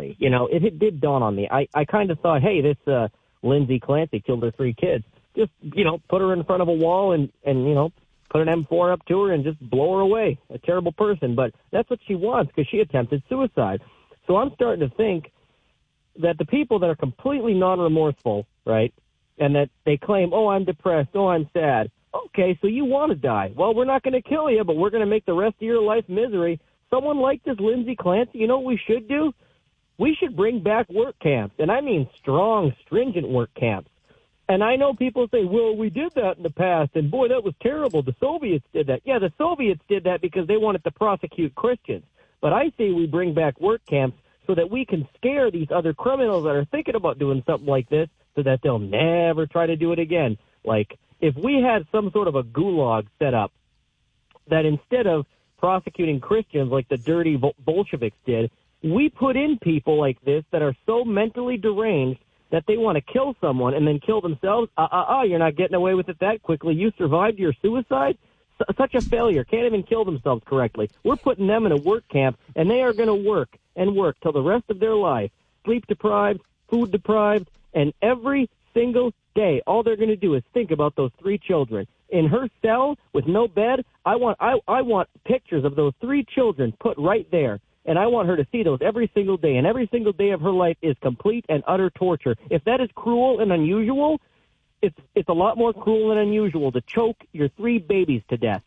me. It did dawn on me. I kind of thought, hey, this Lindsay Clancy killed her 3 kids. Just, put her in front of a wall and put an M4 up to her and just blow her away. A terrible person. But that's what she wants because she attempted suicide. So I'm starting to think that the people that are completely non-remorseful, right, and that they claim, oh, I'm depressed, oh, I'm sad. Okay, so you want to die. Well, we're not going to kill you, but we're going to make the rest of your life misery. Someone like this Lindsay Clancy, you know what we should do? We should bring back work camps, and I mean strong, stringent work camps. And I know people say, well, we did that in the past, and boy, that was terrible. The Soviets did that. Yeah, the Soviets did that because they wanted to prosecute Christians. But I say we bring back work camps so that we can scare these other criminals that are thinking about doing something like this so that they'll never try to do it again. Like, if we had some sort of a gulag set up that instead of prosecuting Christians like the dirty Bolsheviks did, we put in people like this that are so mentally deranged that they want to kill someone and then kill themselves. You're not getting away with it that quickly. You survived your suicide? Such a failure. Can't even kill themselves correctly. We're putting them in a work camp, and they are going to work and work till the rest of their life. Sleep deprived, food deprived, and every single day, all they're going to do is think about those 3 children. In her cell with no bed, I want pictures of those 3 children put right there. And I want her to see those every single day. And every single day of her life is complete and utter torture. If that is cruel and unusual, it's a lot more cruel and unusual to choke your 3 babies to death.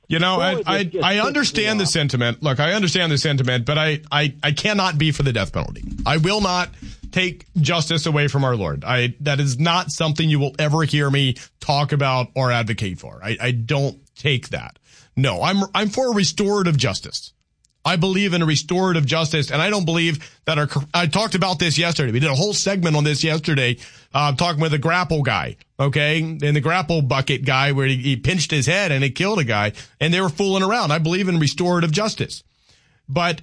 I understand the sentiment. Look, I understand the sentiment, but I cannot be for the death penalty. I will not take justice away from our Lord. That is not something you will ever hear me talk about or advocate for. I don't take that. No, I'm for restorative justice. I believe in a restorative justice, and I don't believe that I talked about this yesterday. We did a whole segment on this yesterday, talking with a grapple guy, okay? And the grapple bucket guy where he pinched his head and it killed a guy, and they were fooling around. I believe in restorative justice. But,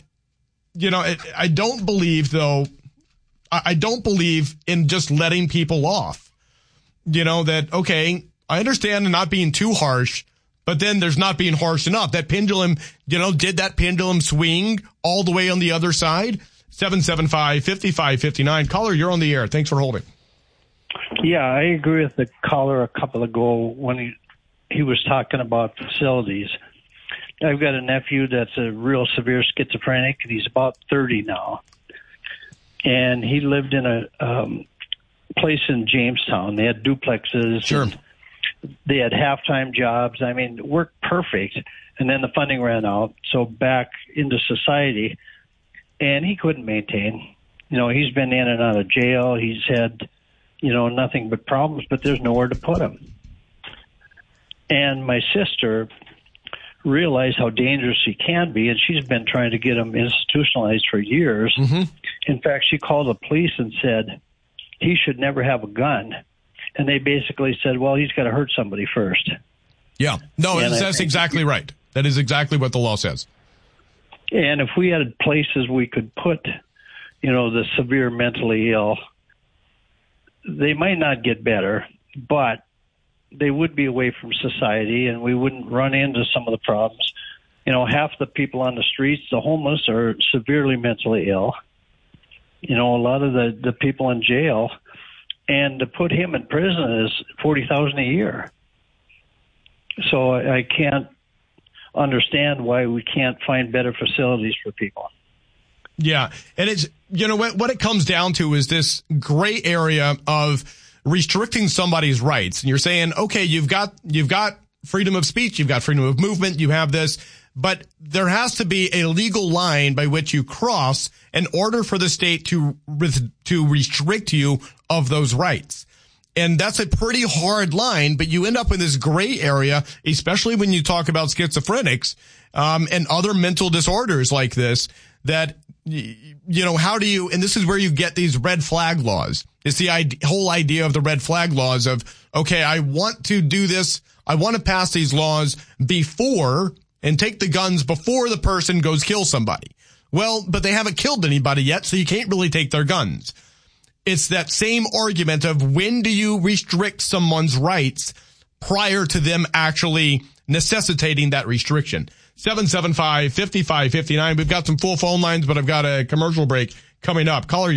I don't believe, though, I don't believe in just letting people off. That, okay, I understand not being too harsh, but then there's not being harsh enough. That pendulum, did that pendulum swing all the way on the other side? 775-5559. Caller, you're on the air. Thanks for holding. Yeah, I agree with the caller a couple ago when he was talking about facilities. I've got a nephew that's a real severe schizophrenic, and he's about 30 now. And he lived in a place in Jamestown. They had duplexes. Sure. They had half-time jobs. I mean, it worked perfect. And then the funding ran out, so back into society. And he couldn't maintain. He's been in and out of jail. He's had, nothing but problems, but there's nowhere to put him. And my sister realized how dangerous he can be, and she's been trying to get him institutionalized for years. Mm-hmm. In fact, she called the police and said he should never have a gun. And they basically said, well, he's got to hurt somebody first. Yeah. No, that's exactly right. That is exactly what the law says. And if we had places we could put, the severe mentally ill, they might not get better, but they would be away from society and we wouldn't run into some of the problems. Half the people on the streets, the homeless, are severely mentally ill. A lot of the people in jail. And to put him in prison is $40,000 a year. So I can't understand why we can't find better facilities for people. Yeah, and it's what it comes down to is this gray area of restricting somebody's rights. And you're saying, okay, you've got freedom of speech, you've got freedom of movement, you have this, but there has to be a legal line by which you cross in order for the state to restrict you of those rights. And that's a pretty hard line, but you end up in this gray area, especially when you talk about schizophrenics, and other mental disorders like this, that, how do you, and this is where you get these red flag laws. It's the whole idea of the red flag laws of, okay, I want to do this. I want to pass these laws before and take the guns before the person goes kill somebody. Well, but they haven't killed anybody yet, so you can't really take their guns. It's that same argument of when do you restrict someone's rights prior to them actually necessitating that restriction. 775-5559. We've got some full phone lines, but I've got a commercial break coming up. Caller,